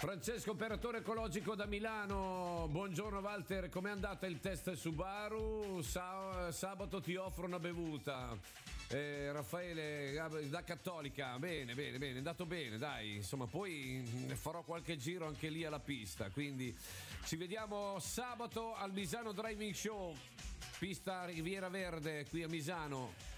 Francesco, operatore ecologico da Milano. Buongiorno Walter, com'è andata il test Subaru? Sabato ti offro una bevuta. Raffaele da Cattolica, bene, è andato bene, dai, insomma, poi farò qualche giro anche lì alla pista, quindi ci vediamo sabato al Misano Driving Show, pista Riviera Verde qui a Misano.